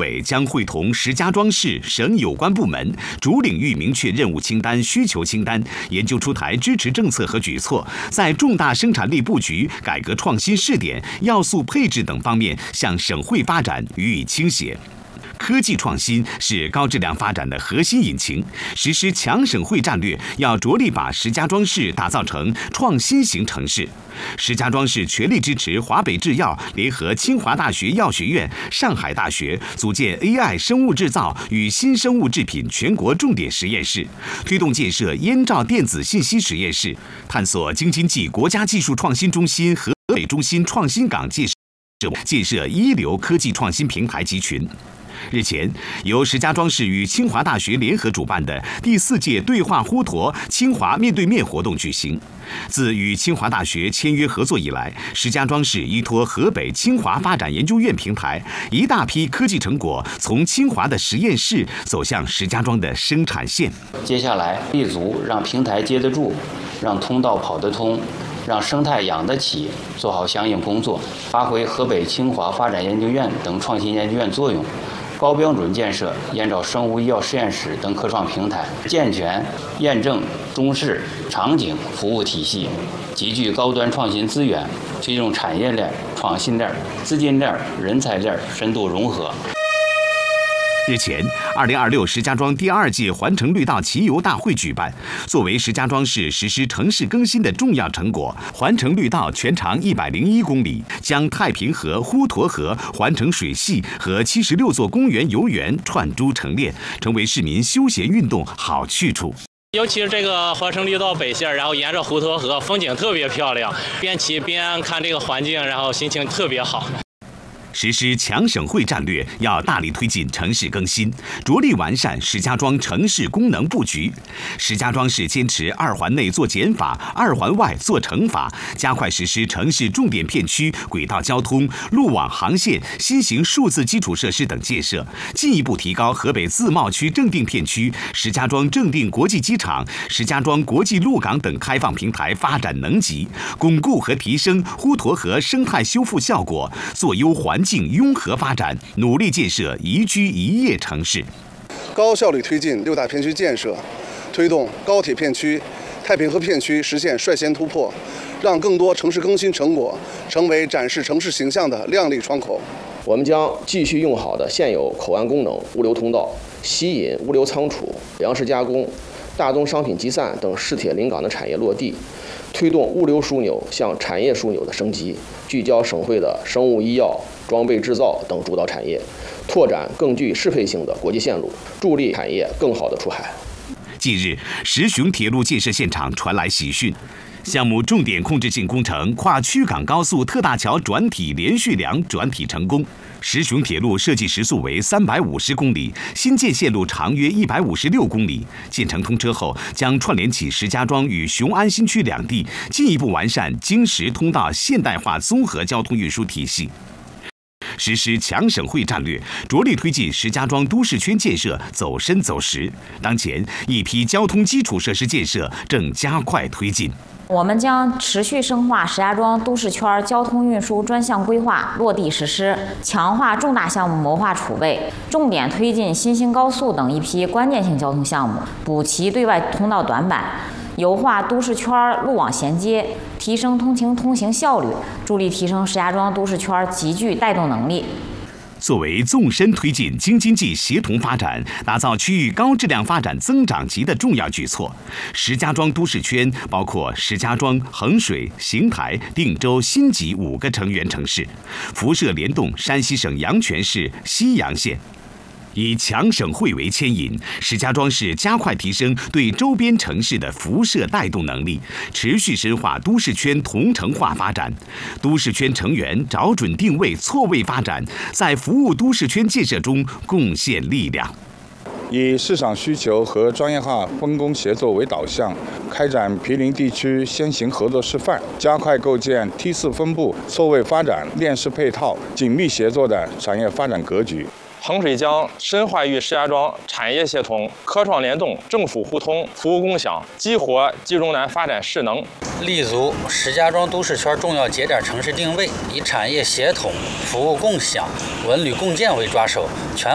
委将会同石家庄市省有关部门，主领域明确任务清单、需求清单，研究出台支持政策和举措，在重大生产力布局、改革创新试点、要素配置等方面向省会发展予以倾斜。科技创新是高质量发展的核心引擎，实施强省会战略，要着力把石家庄市打造成创新型城市。石家庄市全力支持华北制药联合清华大学药学院、上海大学组建 AI 生物制造与新生物制品全国重点实验室，推动建设燕赵电子信息实验室，探索京津冀国家技术创新中心、河北中心创新港建设一流科技创新平台集群。日前，由石家庄市与清华大学联合主办的第4届对话呼陀清华面对面活动举行。自与清华大学签约合作以来，石家庄市依托河北清华发展研究院平台，一大批科技成果从清华的实验室走向石家庄的生产线。 接下来立足让平台接得住，让通道跑得通，让生态养得起，做好相应工作，发挥河北清华发展研究院等创新研究院作用。高标准建设燕赵生物医药实验室等科创平台，健全验证中试场景服务体系，集聚高端创新资源，推动产业链、创新链、资金链、人才链深度融合。 日前，2026石家庄第2届环城绿道骑游大会举办。作为石家庄市实施城市更新的重要成果，环城绿道全长101公里，将太平河、呼沱河、环城水系和76座公园游园串珠成链，成为市民休闲运动好去处。 尤其是这个环城绿道北线，然后沿着呼沱河，风景特别漂亮，边骑边看这个环境，然后心情特别好。 实施强省会战略，要大力推进城市更新，着力完善石家庄城市功能布局。石家庄市坚持2环内做减法，2环外做乘法，加快实施城市重点片区轨道交通、路网航线、新型数字基础设施等建设，进一步提高河北自贸区正定片区、石家庄正定国际机场、石家庄国际陆港等开放平台发展能级，巩固和提升呼沱河生态修复效果，做优环境拥核发展，努力建设宜居宜业城市。 高效率推进6大片区建设，推动高铁片区、太平河片区实现率先突破，让更多城市更新成果成为展示城市形象的亮丽窗口。 我们将继续用好的现有口岸功能、物流通道，吸引物流仓储、粮食加工、大宗商品集散等市铁临港的产业落地，推动物流枢纽向产业枢纽的升级，聚焦省会的生物医药、装备制造等主导产业，拓展更具适配性的国际线路，助力产业更好的出海。 近日，石雄铁路建设现场传来喜讯。项目重点控制性工程跨曲港高速特大桥转体连续梁转体成功。石雄铁路设计时速为350公里，新建线路长约156公里。建成通车后，将串联起石家庄与雄安新区两地，进一步完善京石通道现代化综合交通运输体系。实施强省会战略，着力推进石家庄都市圈建设走深走实。当前，一批交通基础设施建设正加快推进。 我们将持续深化石家庄都市圈交通运输专项规划落地实施，强化重大项目谋划储备，重点推进新兴高速等一批关键性交通项目，补齐对外通道短板，优化都市圈路网衔接，提升通行效率，助力提升石家庄都市圈集聚带动能力。 作为纵深推进京津冀协同发展、打造区域高质量发展增长极的重要举措，石家庄都市圈包括石家庄、衡水、邢台、定州、新集5个成员城市，辐射联动山西省阳泉市西阳县。以强省会为牵引，石家庄市加快提升对周边城市的辐射带动能力，持续深化都市圈同城化发展。都市圈成员找准定位、错位发展，在服务都市圈建设中贡献力量。 以市场需求和专业化分工协作为导向，开展毗邻地区先行合作示范，加快构建梯次分布、错位发展、链式配套、紧密协作的产业发展格局。 衡水将深化与石家庄产业协同、科创联动、政府互通、服务共享，激活冀中南发展势能。 立足石家庄都市圈重要节点城市定位，以产业协同、服务共享、文旅共建为抓手，全